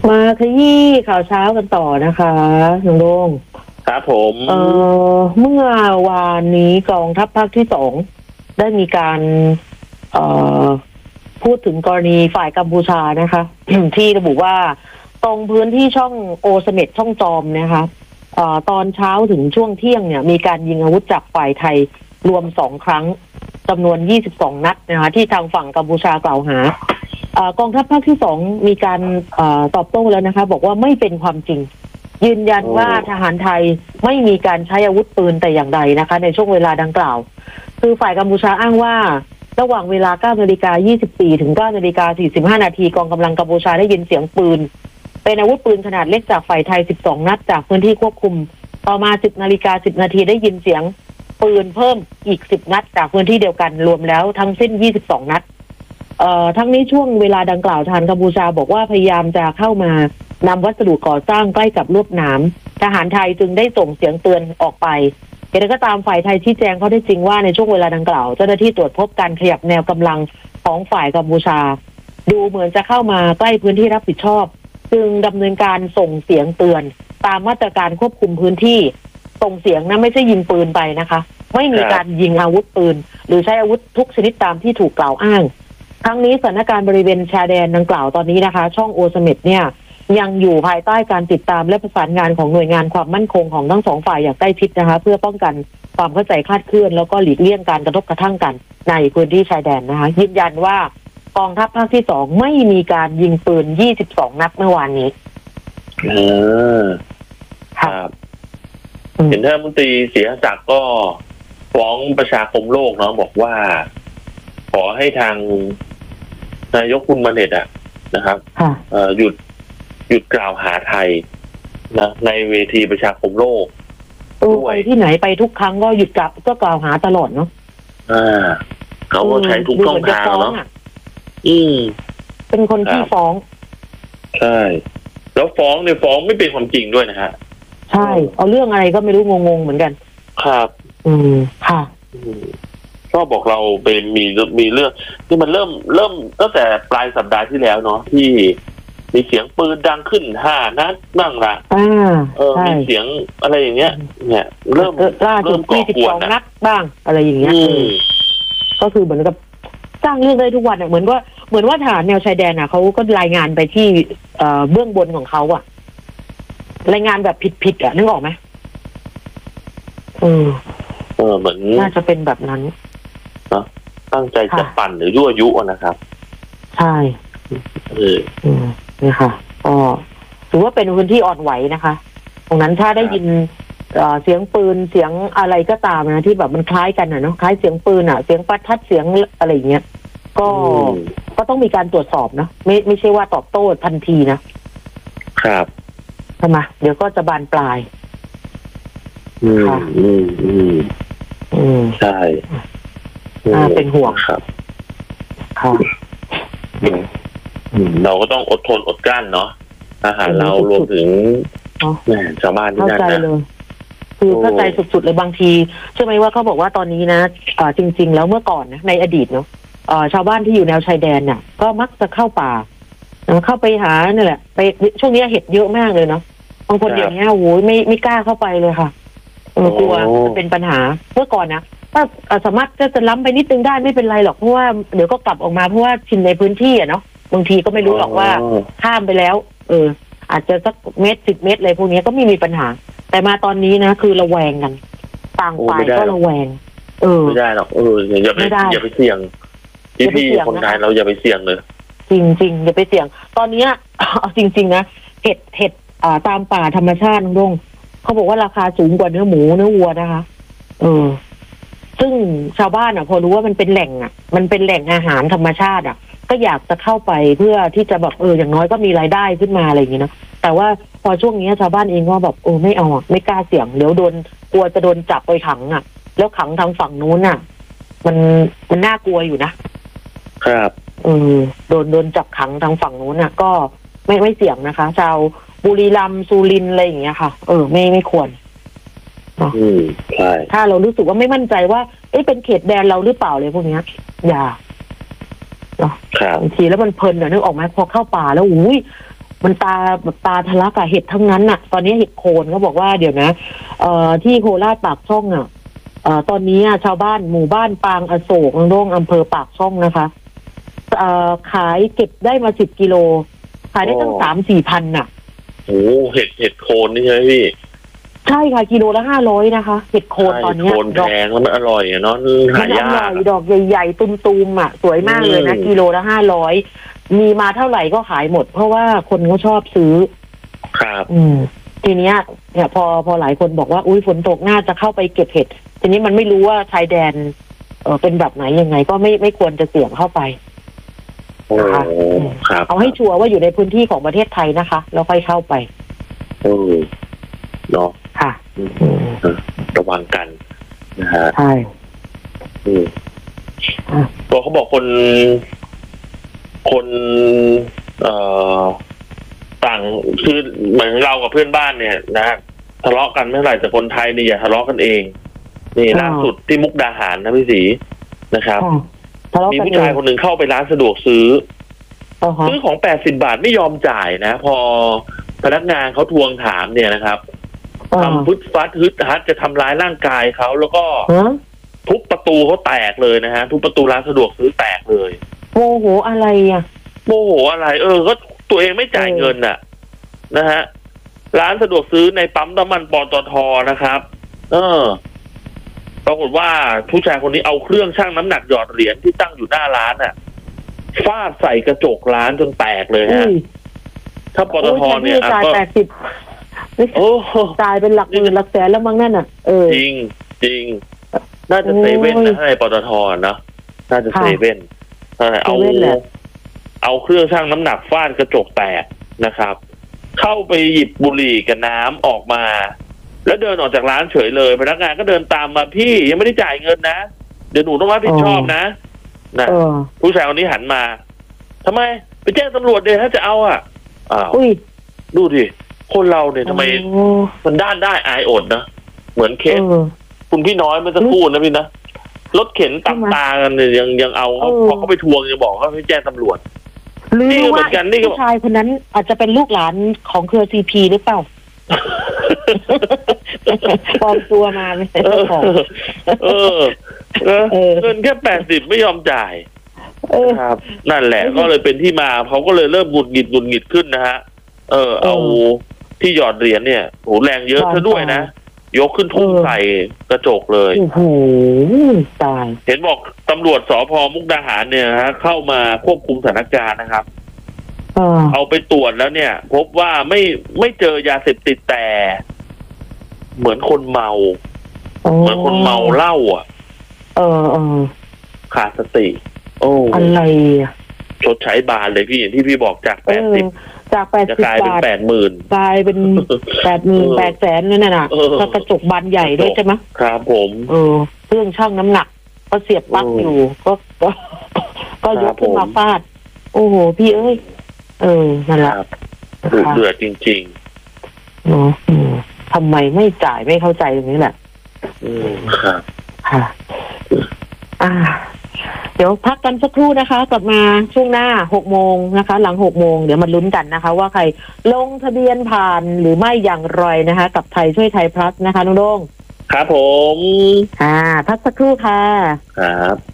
มาขยี้ข่าวเช้ากันต่อนะคะน้องโดงครับผมเมื่อวานนี้กองทัพภาคที่2ได้มีการเอ่อพูดถึงกรณีฝ่ายกัมพูชานะคะ ที่ระบุว่าตรงพื้นที่ช่องโอเสเม็ดช่องจอมนะคะตอนเช้าถึงช่วงเที่ยงเนี่ยมีการยิงอาวุธจากฝ่ายไทยรวม2ครั้งจำนวน22นัดนะคะที่ทางฝั่งกัมพูชากล่าวหากองทัพภาคที่2มีการตอบโต้แล้วนะคะบอกว่าไม่เป็นความจริงยืนยันว่าทหารไทยไม่มีการใช้อาวุธปืนแต่อย่างใดนะคะในช่วงเวลาดังกล่าวคือฝ่ายกัมพูชาอ้างว่าระหว่างเวลา 9:24 ถึง 9:45 นาทีกองกำลังกัมพูชาได้ยินเสียงปืนเป็นอาวุธปืนขนาดเล็กจากฝ่ายไทย12นัดจากพื้นที่ควบคุมต่อมา 10:10 นาทีได้ยินเสียงปืนเพิ่มอีก10นัดจากพื้นที่เดียวกันรวมแล้วทั้งสิ้น22นัดทั้งนี้ช่วงเวลาดังกล่าวทหารกัมพูชาบอกว่าพยายามจะเข้ามานำวัสดุก่อสร้างใกล้กับลวดหนามทหารไทยจึงได้ส่งเสียงเตือนออกไปอย่างไรก็ตามฝ่ายไทยชี้แจงข้อเท็จจริงว่าในช่วงเวลาดังกล่าวเจ้าหน้าที่ตรวจพบการขยับแนวกำลังของฝ่ายกัมพูชาดูเหมือนจะเข้ามาใกล้พื้นที่รับผิดชอบจึงดำเนินการส่งเสียงเตือนตามมาตรการควบคุมพื้นที่ส่งเสียงนะไม่ใช่ยิงปืนไปนะคะไม่มีการยิงอาวุธปืนหรือใช้อาวุธทุกชนิดตามที่ถูกกล่าวอ้างทั้งนี้สถานการณ์บริเวณชายแดนดังกล่าวตอนนี้นะคะช่องโอเสเม็ดเนี่ยยังอยู่ภายใต้การติดตามและประสานงานของหน่วยงานความมั่นคงของทั้งสองฝ่ายอย่างใกล้ชิดนะคะเพื่อป้องกันความเข้าใจคลาดเคลื่อนแล้วก็หลีกเลี่ยงการกระทบกระทั่งกันในพื้นที่ชายแดนนะคะยืนยันว่ากองทัพภาคที่2ไม่มีการยิงปืน22นัดเมื่อวานนี้ครับเห็นท่านรัฐมนตรีศรีหศักดิ์ก็ฟ้องประชาคมโลกเนาะบอกว่าขอให้ทางนายกคุณมาเน็ตนะครับหยุดกล่าวหาไทยนะในเวทีประชาคมโลกไปที่ไหนไปทุกครั้งก็หยุดก็กล่าวหาตลอดเนาะเขาก็ใช้ทุกช่องทางเนาะเป็นคนที่ฟ้องใช่แล้วฟ้องเนี่ยฟ้องไม่เป็นความจริงด้วยนะฮะใช่เอาเรื่องอะไรก็ไม่รู้งงๆเหมือนกันครับค่ะก็บอกเราเป็นมีเรื่องที่มันเริ่มตั้งแต่ปลายสัปดาห์ที่แล้วเนาะที่มีเสียงปืนดังขึ้น5 นัดบ้างละมีเสียงอะไรอย่างเงี้ยเนี่ยเริ่ม 22นัดบ้างอะไรอย่างเงี้ยก็คือเหมือนกับสร้างเรื่องได้ทุกวันเหมือนว่าทหารแนวชายแดนเขาก็รายงานไปที่เบื้องบนของเขารายงานแบบผิดนึกออกไหมเหมือนน่าจะเป็นแบบนั้นตั้งใจจะปั่นหรือยั่วยุนะครับใช่นี่ค่ะก็ถือว่าเป็นพื้นที่อ่อนไหวนะคะตรงนั้นถ้าได้ยินเสียงปืนเสียงอะไรก็ตามนะที่แบบมันคล้ายกันเนาะคล้ายเสียงปืนเสียงประทัดเสียงอะไรอย่างเงี้ยก็ต้องมีการตรวจสอบนะไม่ใช่ว่าตอบโต้ทันทีนะครับใช่ไหมเดี๋ยวก็จะบานปลายใช่เป็นห่วงครับค่ะเราก็ต้องอดทนอดกลั้นเนาะอาหารเรารวมถึงชาวบ้านที่นั่นนะคือเข้าใจสุดๆเลยบางทีใช่ไหมว่าเขาบอกว่าตอนนี้นะจริงๆแล้วเมื่อก่อนนะในอดีตเนาะชาวบ้านที่อยู่แนวชายแดนเนี่ยก็มักจะเข้าป่าเข้าไปหานี่แหละไปช่วงนี้เห็ดเยอะมากเลยเนาะบางคนอย่างเงี้ยโอ้ยไม่กล้าเข้าไปเลยค่ะกลัวจะเป็นปัญหาเมื่อก่อนนะถ้าสามารถจะล้ำไปนิดนึงได้ไม่เป็นไรหรอกเพราะว่าเดี๋ยวก็กลับออกมาเพราะว่าชินในพื้นที่เนาะบางทีก็ไม่รู้หรอกว่าข้ามไปแล้วอาจจะสักเมตร10 เมตรอะไรพวกนี้ก็ไม่มีปัญหาแต่มาตอนนี้นะคือระแวงกันต่างฝ่ายก็ระแวงไม่ได้หรอกอย่าไปเสี่ยงพี่คนไทยเราอย่าไปเสี่ยงเลยจริงๆอย่าไปเสี่ยงตอนนี้เอาจริงๆนะเห็ดตามป่าธรรมชาติน้องเขาบอกว่าราคาสูงกว่าเนื้อหมูเนื้อวัวนะคะซึ่งชาวบ้านพอรู้ว่ามันเป็นแหล่งมันเป็นแหล่งอาหารธรรมชาติก็อยากจะเข้าไปเพื่อที่จะแบบอย่างน้อยก็มีรายได้ขึ้นมาอะไรอย่างเงี้ยนะแต่ว่าพอช่วงนี้ชาวบ้านเองว่าแบบไม่เอาไม่กล้าเสี่ยงเดี๋ยวกลัวจะโดนจับไปขังแล้วขังทางฝั่งนู้นมันน่ากลัวอยู่นะครับโดนจับขังทางฝั่งนู้นก็ไม่เสี่ยงนะคะชาวบุรีรัมย์สุรินทร์อะไรอย่างเงี้ยค่ะไม่ควรใช่ถ้าเรารู้สึกว่าไม่มั่นใจว่าเป็นเขตแดนเราหรือเปล่าเลยพวกนี้อย่าบางทีแล้วมันเพลินนึกออกไหมพอเข้าป่าแล้วมันตาแบบตาทะลักอะเห็ดทั้งนั้นอะตอนนี้เห็ดโคนเขาบอกว่าเดี๋ยวนะที่โคราชปากช่องอะตอนนี้ชาวบ้านหมู่บ้านปางอโศกโรงอำเภอปากช่องนะคะขายเก็บได้มา10 กิโลขายได้ตั้ง3-4 พันน่ะโอ้เห็ดโคนนี่ใช่ไหมพี่ใช่ค่ะกิโลละ500นะคะเห็ดโคนตอนนี้โคนแพงแล้วมันอร่อยเนาะหายากดอกใหญ่ๆตุมๆอ่ะสวยมากเลยนะกิโลละ500มีมาเท่าไหร่ก็ขายหมดเพราะว่าคนเขาชอบซื้อครับทีเนี้ยเนี่ยพอหลายคนบอกว่าอุ้ยฝนตกน่าจะเข้าไปเก็บเห็ดทีนี้มันไม่รู้ว่าชายแดนเป็นแบบไหนยังไงก็ไม่ควรจะเสี่ยงเข้าไปครับเอาให้ชัวร์ว่าอยู่ในพื้นที่ของประเทศไทยนะคะแล้วค่อยเข้าไปเนาะค่ะระวังกันนะฮะใช่ตัวเขาบอกคนต่างคือเหมือนเรากับเพื่อนบ้านเนี่ยนะทะเลาะกันไม่เท่าไหร่แต่คนไทยนี่อย่าทะเลาะกันเองนี่ล่าสุดที่มุกดาหารนะพี่ศรีนะครับมีผู้ชายคนหนึ่งเข้าไปร้านสะดวกซื้อของ80 บาทไม่ยอมจ่ายนะพอพนักงานเขาทวงถามเนี่ยนะครับทำพึดฟัดฮึดฮัดจะทำร้ายร่างกายเขาแล้วก็ทุบประตูเขาแตกเลยนะฮะทุบประตูร้านสะดวกซื้อแตกเลยโมโหอะไรอ่ะโมโหอะไรก็ตัวเองไม่จ่ายเงินน่ะนะฮะร้านสะดวกซื้อในปั๊มน้ำมันปตท.นะครับปรากฏว่าผู้ชายคนนี้เอาเครื่องชั่งน้ำหนักหยอดเหรียญที่ตั้งอยู่หน้าร้านน่ะฟาดใส่กระจกร้านจนแตกเลยฮะถ้าปตท.เนี่ยจ่าย80จ่ายเป็นหลักหมื่นหลักแสนแล้วมั้งนั่นน่ะจริงน่าจะเซเว่นนะให้ปตท.นะน่าจะเซเว่นเอาเครื่องชั่งน้ำหนักฟาดกระจกแตกนะครับเข้าไปหยิบบุหรี่กับน้ำออกมาแล้วเดินออกจากร้านเฉยเลยพนักงานก็เดินตามมาพี่ยังไม่ได้จ่ายเงินนะเดี๋ยวหนูต้องรับผิดชอบนะผู้ชายคนนี้หันมาทำไมไปแจ้งตำรวจเลยถ้าจะเอาดูดิคนเราเนี่ยทำไมมันด้านได้อายอดนะเหมือนเคสคุณพี่น้อยเมื่อสักครู่นะพี่นะรถเข็นตักตากันเนี่ยยังเอาพอเขาไปทวงยังบอกว่าให้แจ้งตำรวจนี่เหมือนกันนี่ผู้ชายคนนั้นอาจจะเป็นลูกหลานของเครือซีพีหรือเปล่าปลอมตัวมาไม่ใช่ของเงินแค่80ไม่ยอมจ่ายครับนั่นแหละก็เลยเป็นที่มาเขาก็เลยเริ่มหงุดหงิดขึ้นนะฮะเอาที่หยอดเหรียญเนี่ยโหแรงเยอะซะด้วยนะยกขึ้นทุ่งใส่กระจกเลยโอ้โหตายเห็นบอกตำรวจสภ.มุกดาหารเนี่ยฮะเข้ามาควบคุมสถานการณ์นะครับเอาไปตรวจแล้วเนี่ยพบว่าไม่เจอยาเสพติดแต่เหมือนคนเมาเหล้าอ่ะขาดสติอะไรอ่ะชดใช้บานเลยพี่อย่างที่พี่บอกจาก80 จาก80 จะกลายเป็น80,000 กลายเป็น80,000 800,000นั่นน่ะกระจกบานใหญ่ด้วยใช่ไหมครับผมเครื่องชั่งน้ำหนักก็เสียบปลั๊กอยู่ก็ยกขึ้นมาฟาดโอ้โหพี่เอ้ยนั่นแหละเดือดจริงๆทำไมไม่จ่ายไม่เข้าใจตรงนี้แหละครับค่ะเดี๋ยวพักกันสักครู่นะคะกลับมาช่วงหน้า6 โมงนะคะหลัง6 โมงเดี๋ยวมาลุ้นกันนะคะว่าใครลงทะเบียนผ่านหรือไม่อย่างไรนะคะกับไทยช่วยไทยพลัสนะคะน้องโด่งครับผมพักสักครู่ค่ะครับ